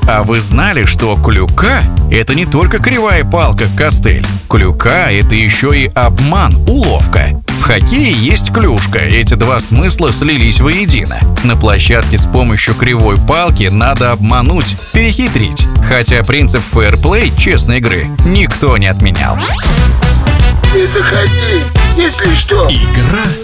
А вы знали, что клюка – это не только кривая палка, костыль? Клюка – это еще и обман, уловка. В хоккее есть клюшка, эти два смысла слились воедино. На площадке с помощью кривой палки надо обмануть, перехитрить. Хотя принцип фэрплей, честной игры, никто не отменял. Не заходи, если что. Игра